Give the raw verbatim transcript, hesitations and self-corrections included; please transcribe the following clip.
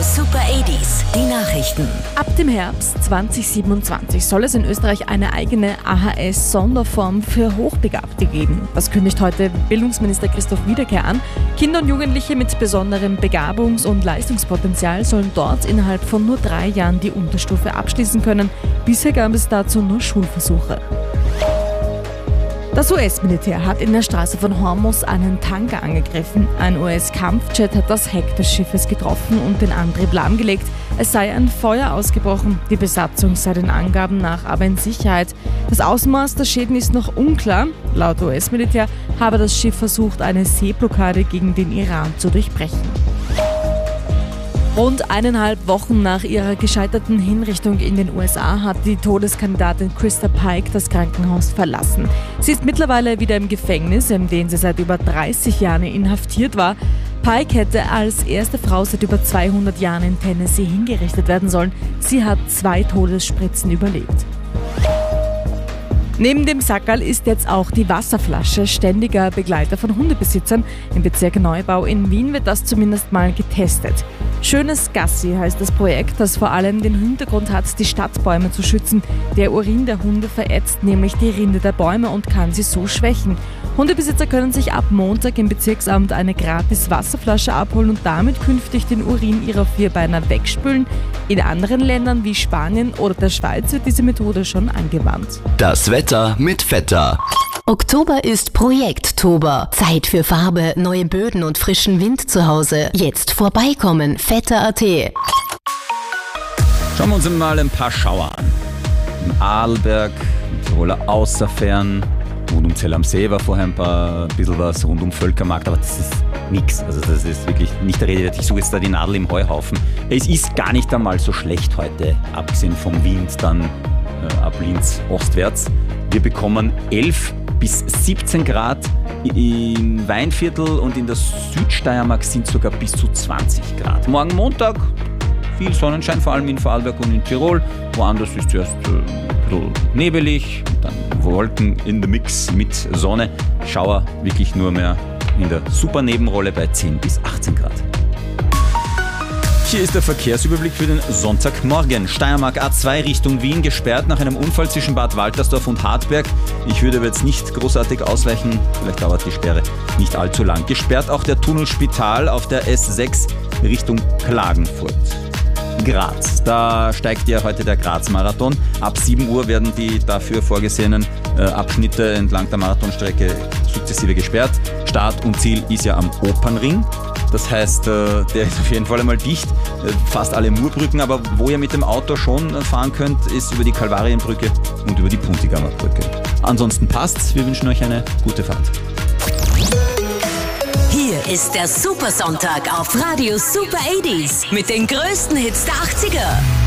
Super achtziger, die Nachrichten. Ab dem Herbst zwanzig siebenundzwanzig soll es in Österreich eine eigene A H S-Sonderform für Hochbegabte geben. Das kündigt heute Bildungsminister Christoph Wiederkehr an. Kinder und Jugendliche mit besonderem Begabungs- und Leistungspotenzial sollen dort innerhalb von nur drei Jahren die Unterstufe abschließen können. Bisher gab es dazu nur Schulversuche. Das U S-Militär hat in der Straße von Hormuz einen Tanker angegriffen. Ein U S-Kampfjet hat das Heck des Schiffes getroffen und den Antrieb lahmgelegt. Es sei ein Feuer ausgebrochen. Die Besatzung sei den Angaben nach aber in Sicherheit. Das Ausmaß der Schäden ist noch unklar. Laut U S-Militär habe das Schiff versucht, eine Seeblockade gegen den Iran zu durchbrechen. Rund eineinhalb Wochen nach ihrer gescheiterten Hinrichtung in den U S A hat die Todeskandidatin Krista Pike das Krankenhaus verlassen. Sie ist mittlerweile wieder im Gefängnis, in dem sie seit über dreißig Jahren inhaftiert war. Pike hätte als erste Frau seit über zweihundert Jahren in Tennessee hingerichtet werden sollen. Sie hat zwei Todesspritzen überlebt. Neben dem Sackerl ist jetzt auch die Wasserflasche ständiger Begleiter von Hundebesitzern. Im Bezirk Neubau in Wien wird das zumindest mal getestet. Schönes Gassi heißt das Projekt, das vor allem den Hintergrund hat, die Stadtbäume zu schützen. Der Urin der Hunde verätzt nämlich die Rinde der Bäume und kann sie so schwächen. Hundebesitzer können sich ab Montag im Bezirksamt eine gratis Wasserflasche abholen und damit künftig den Urin ihrer Vierbeiner wegspülen. In anderen Ländern wie Spanien oder der Schweiz wird diese Methode schon angewandt. Das Wetter mit Vetter. Oktober ist Projekttober. Zeit für Farbe, neue Böden und frischen Wind zu Hause. Jetzt vorbeikommen, vetter punkt at. Schauen wir uns mal ein paar Schauer an. Im Arlberg, im Tiroler Außerfern, rund um Zell am See war vorher ein paar ein bisschen was, rund um Völkermarkt, aber das ist nix. Also das ist wirklich nicht der Rede wert. Ich suche jetzt da die Nadel im Heuhaufen. Es ist gar nicht einmal so schlecht heute, abgesehen vom Wind dann äh, ab Linz ostwärts. Wir bekommen elf bis siebzehn Grad. Im Weinviertel und in der Südsteiermark sind sogar bis zu zwanzig Grad. Morgen Montag viel Sonnenschein, vor allem in Vorarlberg und in Tirol. Woanders ist zuerst äh, ein bisschen nebelig, dann Wolken in the Mix mit Sonne. Schauer wirklich nur mehr in der Supernebenrolle bei zehn bis achtzehn Grad. Hier ist der Verkehrsüberblick für den Sonntagmorgen. Steiermark A zwei Richtung Wien gesperrt nach einem Unfall zwischen Bad Waltersdorf und Hartberg. Ich würde aber jetzt nicht großartig ausweichen, vielleicht dauert die Sperre nicht allzu lang. Gesperrt auch der Tunnel Spital auf der S sechs Richtung Klagenfurt. Graz, da steigt ja heute der Graz-Marathon. Ab sieben Uhr werden die dafür vorgesehenen äh, Abschnitte entlang der Marathonstrecke sukzessive gesperrt. Start und Ziel ist ja am Opernring. Das heißt, der ist auf jeden Fall einmal dicht, fast alle Murbrücken, aber wo ihr mit dem Auto schon fahren könnt, ist über die Kalvarienbrücke und über die Puntigamer Brücke. Ansonsten passt's, wir wünschen euch eine gute Fahrt. Hier ist der Supersonntag auf Radio Super achtziger mit den größten Hits der achtziger.